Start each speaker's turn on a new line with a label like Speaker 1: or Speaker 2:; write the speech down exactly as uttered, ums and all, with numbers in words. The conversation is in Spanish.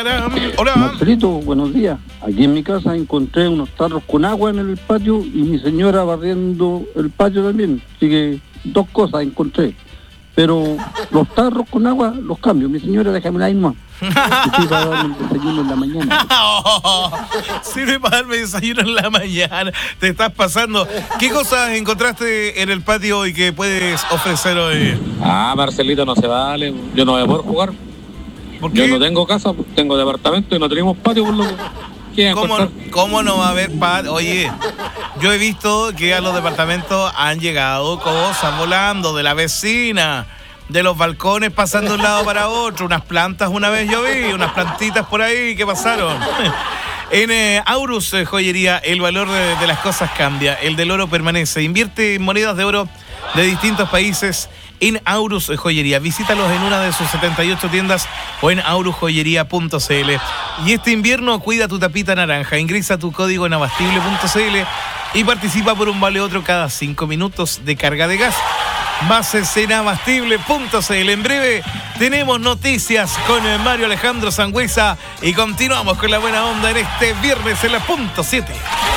Speaker 1: Tarán. Hola.
Speaker 2: Marcelito, buenos días. Aquí en mi casa encontré unos tarros con agua en el patio y mi señora barriendo el patio también. Así que dos cosas encontré. Pero los tarros con agua los cambio. Mi señora, déjame la misma. Sí, para darme el desayuno en la mañana.
Speaker 1: Oh, sirve para darme desayuno en la mañana. Te estás pasando. ¿Qué cosas encontraste en el patio hoy que puedes ofrecer hoy?
Speaker 3: Ah, Marcelito, no se vale. Yo no voy a poder jugar.
Speaker 1: ¿Por qué?
Speaker 3: Yo no tengo casa, tengo departamento y no tenemos patio, por lo que.
Speaker 1: ¿Cómo, ¿Cómo no va a haber patio? Oye, yo he visto que a los departamentos han llegado cosas volando de la vecina, de los balcones pasando de un lado para otro, unas plantas una vez yo vi, unas plantitas por ahí que pasaron. En eh, Aurus eh, Joyería el valor de, de las cosas cambia, el del oro permanece. Invierte en monedas de oro de distintos países en Aurus Joyería. Visítalos en una de sus setenta y ocho tiendas o en aurus joyería punto c l. Y este invierno cuida tu tapita naranja. Ingresa tu código en abastible punto c l y participa por un vale otro cada cinco minutos de carga de gas. Bases en abastible punto c l. En breve tenemos noticias con Mario Alejandro Sangüesa y continuamos con la buena onda en este viernes en la punto siete.